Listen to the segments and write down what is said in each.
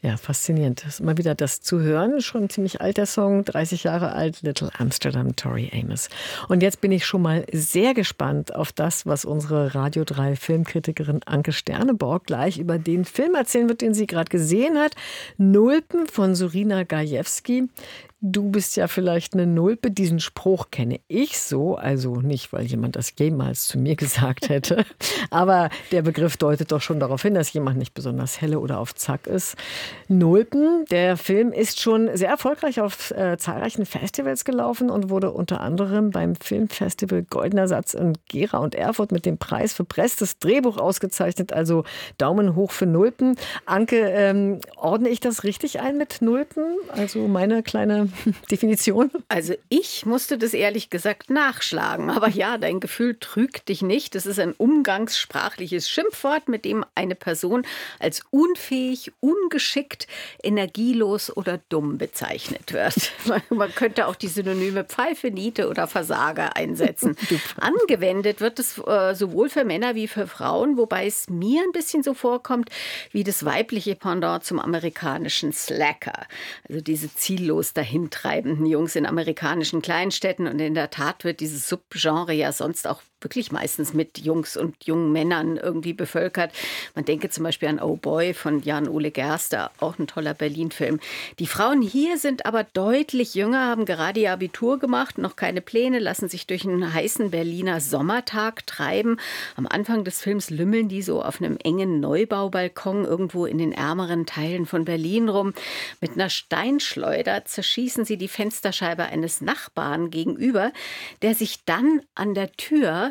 Ja, faszinierend. Mal wieder das zu hören. Schon ein ziemlich alter Song, 30 Jahre alt, Little Amsterdam, Tori Amos. Und jetzt bin ich schon mal sehr gespannt auf das, was unsere Radio 3 Filmkritikerin Anke Sterneborg gleich über den Film erzählen wird, den sie gerade gesehen hat. Nulpen von Surina Gajewski. Du bist ja vielleicht eine Nulpe. Diesen Spruch kenne ich so, also nicht, weil jemand das jemals zu mir gesagt hätte. Aber der Begriff deutet doch schon darauf hin, dass jemand nicht besonders helle oder auf Zack ist. Nulpen, der Film ist schon sehr erfolgreich auf zahlreichen Festivals gelaufen und wurde unter anderem beim Filmfestival Goldener Satz in Gera und Erfurt mit dem Preis für bestes Drehbuch ausgezeichnet. Also Daumen hoch für Nulpen. Anke, ordne ich das richtig ein mit Nulpen? Also meine kleine Definition? Also ich musste das ehrlich gesagt nachschlagen. Aber ja, dein Gefühl trügt dich nicht. Das ist ein umgangssprachliches Schimpfwort, mit dem eine Person als unfähig, ungeschickt, energielos oder dumm bezeichnet wird. Man könnte auch die Synonyme Pfeife, Niete oder Versager einsetzen. Angewendet wird es sowohl für Männer wie für Frauen, wobei es mir ein bisschen so vorkommt wie das weibliche Pendant zum amerikanischen Slacker. Also diese ziellos dahintreibenden Jungs in amerikanischen Kleinstädten. Und in der Tat wird dieses Subgenre ja sonst auch wirklich meistens mit Jungs und jungen Männern irgendwie bevölkert. Man denke zum Beispiel an Oh Boy von Jan-Ole Gerster, auch ein toller Berlin-Film. Die Frauen hier sind aber deutlich jünger, haben gerade ihr Abitur gemacht, noch keine Pläne, lassen sich durch einen heißen Berliner Sommertag treiben. Am Anfang des Films lümmeln die so auf einem engen Neubaubalkon irgendwo in den ärmeren Teilen von Berlin rum. Mit einer Steinschleuder zerschießen sie die Fensterscheibe eines Nachbarn gegenüber, der sich dann an der Tür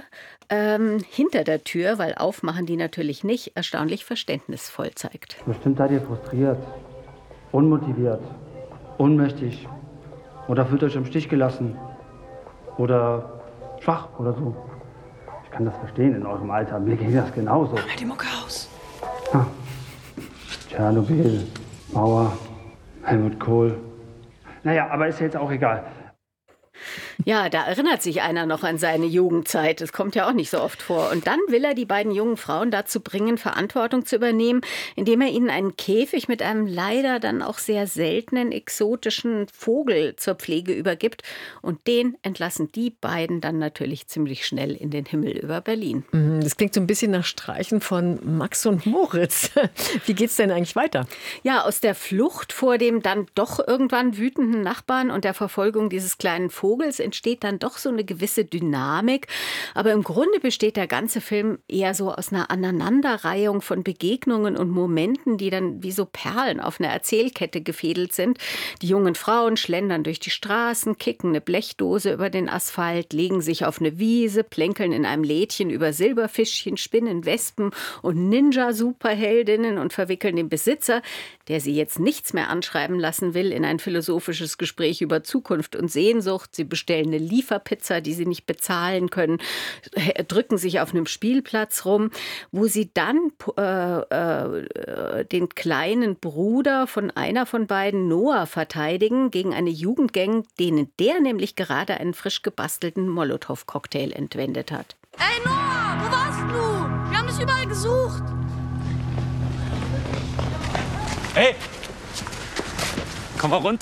hinter der Tür, weil aufmachen die natürlich nicht, erstaunlich verständnisvoll zeigt. Bestimmt seid ihr frustriert, unmotiviert, ohnmächtig oder fühlt euch im Stich gelassen oder schwach oder so. Ich kann das verstehen in eurem Alter, mir geht das genauso. Mach mal die Mucke aus. Tschernobyl, Mauer, Helmut Kohl. Naja, aber ist ja jetzt auch egal. Ja, da erinnert sich einer noch an seine Jugendzeit. Das kommt ja auch nicht so oft vor. Und dann will er die beiden jungen Frauen dazu bringen, Verantwortung zu übernehmen, indem er ihnen einen Käfig mit einem leider dann auch sehr seltenen exotischen Vogel zur Pflege übergibt. Und den entlassen die beiden dann natürlich ziemlich schnell in den Himmel über Berlin. Das klingt so ein bisschen nach Streichen von Max und Moritz. Wie geht's denn eigentlich weiter? Ja, aus der Flucht vor dem dann doch irgendwann wütenden Nachbarn und der Verfolgung dieses kleinen Vogels entsteht dann doch so eine gewisse Dynamik. Aber im Grunde besteht der ganze Film eher so aus einer Aneinanderreihung von Begegnungen und Momenten, die dann wie so Perlen auf einer Erzählkette gefädelt sind. Die jungen Frauen schlendern durch die Straßen, kicken eine Blechdose über den Asphalt, legen sich auf eine Wiese, plänkeln in einem Lädchen über Silberfischchen, Spinnen, Wespen und Ninja-Superheldinnen und verwickeln den Besitzer, der sie jetzt nichts mehr anschreiben lassen will, in ein philosophisches Gespräch über Zukunft und Sehnsucht. Sie bestellen eine Lieferpizza, die sie nicht bezahlen können, drücken sich auf einem Spielplatz rum, wo sie dann den kleinen Bruder von einer von beiden, Noah, verteidigen gegen eine Jugendgang, denen der nämlich gerade einen frisch gebastelten Molotow-Cocktail entwendet hat. Ey Noah, wo warst du? Wir haben dich überall gesucht. Hey! Komm mal runter!